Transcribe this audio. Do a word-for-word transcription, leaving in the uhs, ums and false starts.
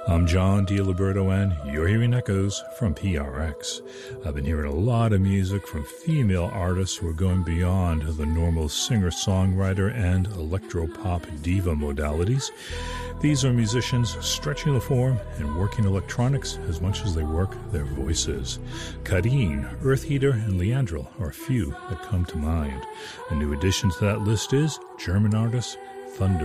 I'm John DiLiberto, and you're hearing Echoes from P R X. I've been hearing a lot of music from female artists who are going beyond the normal singer-songwriter and electro-pop diva modalities. These are musicians stretching the form and working electronics as much as they work their voices. Kareen, Earth Heater, and Leandrel are a few that come to mind. A new addition to that list is German artist Thunder